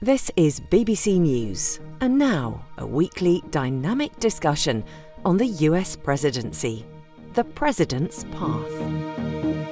This is BBC News, and now a weekly dynamic discussion on the US presidency, the President's Path.